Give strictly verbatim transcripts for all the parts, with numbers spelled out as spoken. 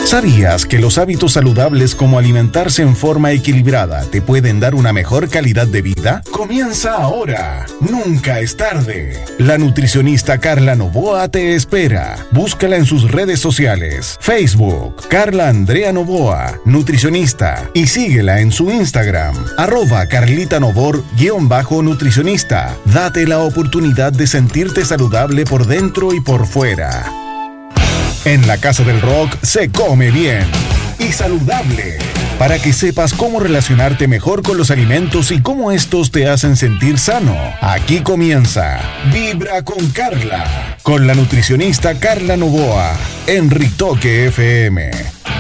¿Sabías que los hábitos saludables como alimentarse en forma equilibrada te pueden dar una mejor calidad de vida? Comienza ahora. Nunca es tarde. La nutricionista Carla Novoa te espera. Búscala en sus redes sociales. Facebook, Carla Andrea Novoa, nutricionista. Y síguela en su Instagram, arroba Carlita Novor, guión bajo nutricionista. Date la oportunidad de sentirte saludable por dentro y por fuera. En la Casa del Rock se come bien y saludable, para que sepas cómo relacionarte mejor con los alimentos y cómo estos te hacen sentir sano. Aquí comienza Vibra con Carla, con la nutricionista Carla Novoa, en Ritoque F M.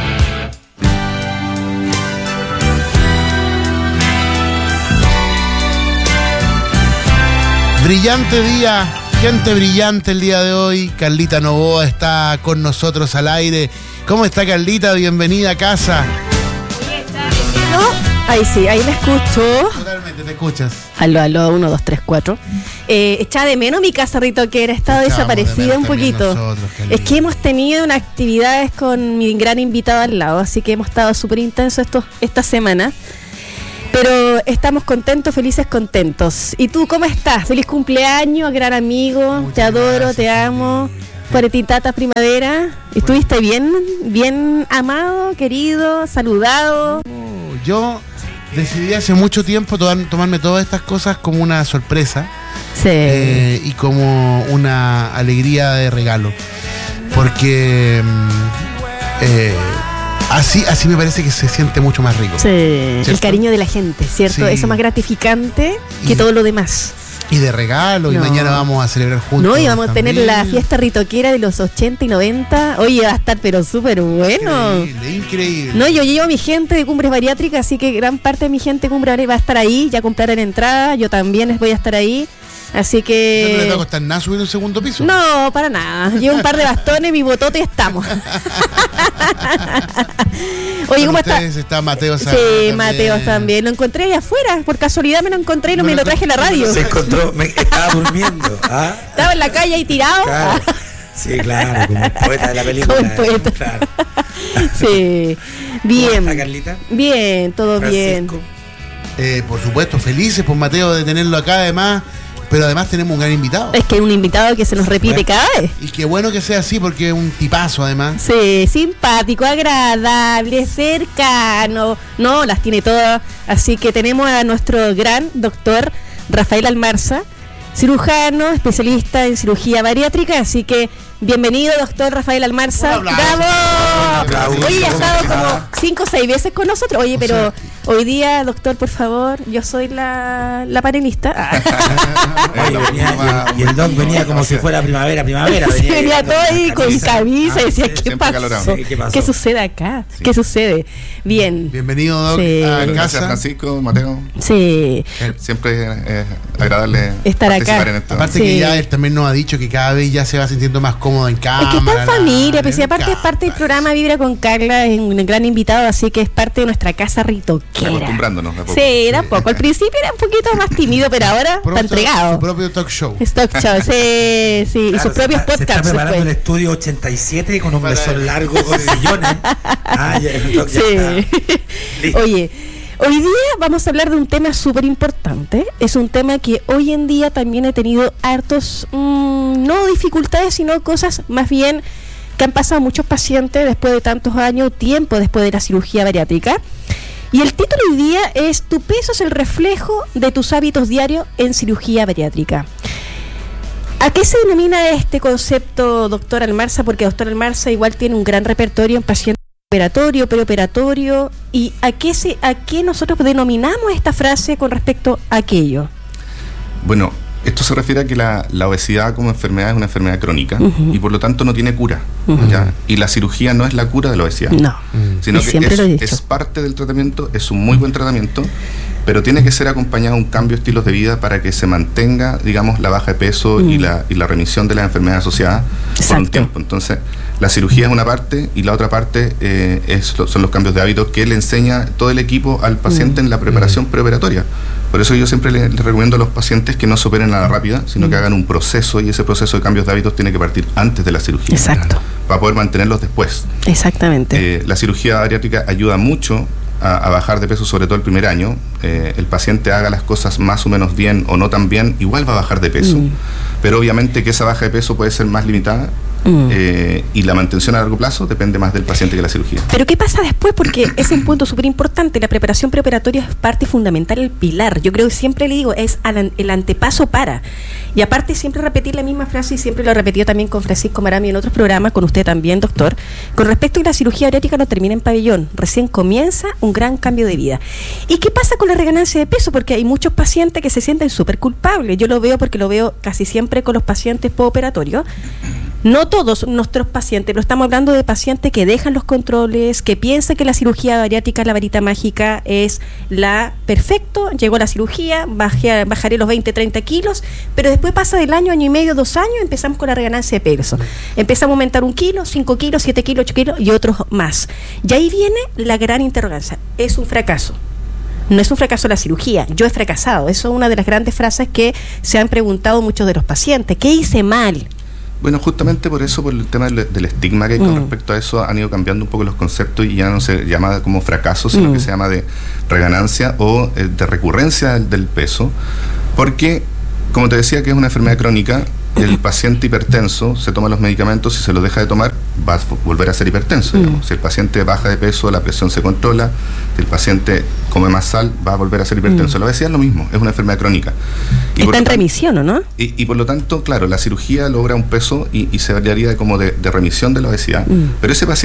Brillante día. Gente brillante el día de hoy. Carlita Novoa está con nosotros al aire. ¿Cómo está, Carlita? Bienvenida a casa. ¿No? Ahí sí, ahí me escucho. Totalmente, te escuchas. Aló, aló, uno, dos, tres, cuatro. Eh, echaba de menos mi casa, Rito, que era estado desaparecida de un poquito. Nosotros, es que hemos tenido unas actividades con mi gran invitado al lado, así que hemos estado súper intensos estos esta semana. Pero estamos contentos, felices, contentos. ¿Y tú cómo estás? Feliz cumpleaños, gran amigo. Muchas te adoro, gracias, te amo. Cuaretitata primavera. ¿Estuviste bien, bien amado, querido, saludado? Oh, yo decidí hace mucho tiempo to- tomarme todas estas cosas como una sorpresa. Sí. Eh, y como una alegría de regalo. Porque... Eh, Así, así me parece que se siente mucho más rico. Sí, ¿cierto? El cariño de la gente, ¿cierto? Sí. Eso es más gratificante que y, todo lo demás. Y de regalo, no. Y mañana vamos a celebrar juntos. No, y vamos también a tener la fiesta ritoquera de los ochenta y noventa. Oye, va a estar pero súper bueno. Increíble, increíble. No, yo llevo a mi gente de Cumbres Bariátricas, así que gran parte de mi gente de Cumbres Bariátricas va a estar ahí. Ya compraron entrada, yo también les voy a estar ahí. Así que... ¿No les va a costar nada subir un segundo piso? No, para nada. Llevo un par de bastones, mi botote y estamos. Oye, ¿cómo está? Está Mateo Sí, también. Mateo también. Lo encontré allá afuera. Por casualidad me lo encontré y no, no me lo traje a la radio. Se encontró, me, estaba durmiendo. ¿Ah? Estaba en la calle ahí tirado. Claro. Sí, claro, como el poeta de la película. Como el poeta. Claro. Sí. Bien. ¿Cómo está, Carlita? Bien, todo Francisco. bien. Eh, por supuesto, felices por Mateo de tenerlo acá además. Pero además tenemos un gran invitado. Es que hay un invitado que se nos repite bueno. cada vez. Y qué bueno que sea así porque es un tipazo además. Sí, simpático, agradable, cercano. No, las tiene todas. Así que tenemos a nuestro gran doctor Rafael Almarza, cirujano, especialista en cirugía bariátrica. Así que bienvenido, doctor Rafael Almarza. ¡Bravo! Oye, ha estado como cinco o seis veces con nosotros. Oye, pero... O sea, hoy día, doctor, por favor, yo soy la, la panelista. Oye, venía, y el doc venía como si fuera primavera, primavera. Venía, sí, venía todo ahí con camisa y decía, ah, ¿qué pasó? Sí, ¿qué pasó? ¿Qué sucede acá? Sí. ¿Qué sucede? Bien. Bienvenido, doc, sí. a casa. Gracias, Francisco, Mateo. Sí. Siempre es eh, agradable estar acá. En esto. Aparte sí. que ya él también nos ha dicho que cada vez ya se va sintiendo más cómodo en cámara. Es que está en familia, pero si aparte casa. es parte del programa Vibra con Carla, es un gran invitado, así que es parte de nuestra casa ritoquera. Acostumbrándonos de a poco. Sí, de a poco. Al principio era un poquito más tímido, pero ahora está entregado. Su propio talk show. Es talk show, sí, sí. Claro, y sus propios está, podcasts. Se está preparando después. el estudio ochenta y siete con un mesón largo con sillones. Ah, ya, ya sí. Oye, hoy día vamos a hablar de un tema súper importante. Es un tema que hoy en día también he tenido hartos, mmm, no dificultades, sino cosas más bien que han pasado muchos pacientes después de tantos años, tiempo después de la cirugía bariátrica. Y el título hoy día es Tu peso es el reflejo de tus hábitos diarios en cirugía bariátrica. ¿A qué se denomina este concepto, doctor Almarza? Porque doctor Almarza igual tiene un gran repertorio en pacientes operatorio, preoperatorio. ¿Y a qué, se, a qué nosotros denominamos esta frase con respecto a aquello? Bueno, esto se refiere a que la, la obesidad como enfermedad es una enfermedad crónica uh-huh. y por lo tanto no tiene cura. Uh-huh. ¿Ya? Y la cirugía no es la cura de la obesidad. No, sino que es, es parte del tratamiento, es un muy buen tratamiento, pero tiene que ser acompañado de un cambio de estilos de vida para que se mantenga, digamos, la baja de peso uh-huh. y, la, y la remisión de las enfermedades asociadas Exacto. por un tiempo. Entonces, la cirugía es una parte y la otra parte eh, es, son los cambios de hábitos que le enseña todo el equipo al paciente uh-huh. en la preparación uh-huh. preoperatoria. Por eso yo siempre les, les recomiendo a los pacientes que no se operen a la rápida, sino uh-huh. que hagan un proceso, y ese proceso de cambios de hábitos tiene que partir antes de la cirugía. Exacto. para poder mantenerlos después. Exactamente. Eh, la cirugía bariátrica ayuda mucho a, a bajar de peso, sobre todo el primer año. Eh, el paciente haga las cosas más o menos bien o no tan bien, igual va a bajar de peso. Mm. Pero obviamente que esa baja de peso puede ser más limitada. Mm. Eh, y la mantención a largo plazo depende más del paciente que la cirugía. Pero ¿qué pasa después? Porque es un punto súper importante. La preparación preoperatoria es parte fundamental, el pilar. Yo creo que siempre le digo, es al, el antepaso para. Y aparte siempre repetir la misma frase, y siempre lo he repetido también con Francisco Marami en otros programas, con usted también, doctor. Con respecto a la cirugía bariátrica no termina en pabellón, recién comienza un gran cambio de vida. ¿Y qué pasa con la reganancia de peso? Porque hay muchos pacientes que se sienten súper culpables. Yo lo veo porque lo veo casi siempre con los pacientes postoperatorios. No todos nuestros pacientes, pero estamos hablando de pacientes que dejan los controles, que piensan que la cirugía bariátrica, la varita mágica, es la perfecto, llegó la cirugía, bajé, bajaré los veinte, treinta kilos, pero después pasa del año, año y medio, dos años, empezamos con la reganancia de peso. Empezamos a aumentar un kilo, cinco kilos, siete kilos, ocho kilos y otros más. Y ahí viene la gran interrogancia, ¿es un fracaso? No es un fracaso la cirugía, yo he fracasado. Eso es una de las grandes frases que se han preguntado muchos de los pacientes. ¿Qué hice mal? Bueno, justamente por eso, por el tema del, del estigma que hay con mm. respecto a eso, han ido cambiando un poco los conceptos y ya no se llama como fracaso, sino mm. que se llama de reganancia o eh, de recurrencia del, del peso, porque, como te decía, que es una enfermedad crónica. El paciente hipertenso se toma los medicamentos y se los deja de tomar, va a volver a ser hipertenso. Mm. Digamos. Si el paciente baja de peso, la presión se controla. Si el paciente come más sal, va a volver a ser hipertenso. Mm. La obesidad es lo mismo, es una enfermedad crónica. Y está en tanto, remisión, ¿o no? Y, y por lo tanto, claro, la cirugía logra un peso y, y se hablaría como de, de remisión de la obesidad. Mm. Pero ese paciente